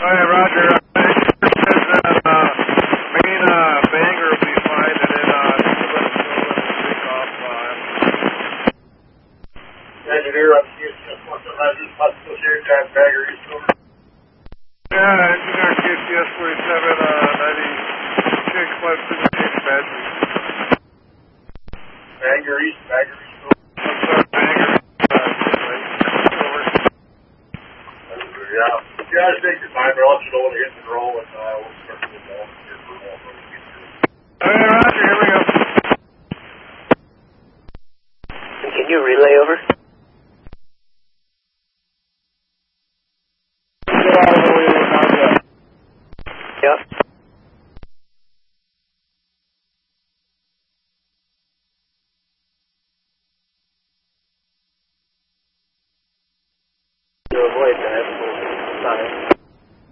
Alright, Roger. Says that main banger will be fine, and then let us take off. Engineer, I'm QCS 100, possible here, John Bagger, East Over. Yeah, engineer QCS 47, 96, left to the battery. Bagger East Over. I'm sorry, banger. Yeah. Yeah, just take your time, but I'll let you know when to hit and roll, and we'll start to move on here for a while. Alright, Roger, here we go. Can you relay over? Yep. To avoid that, we'll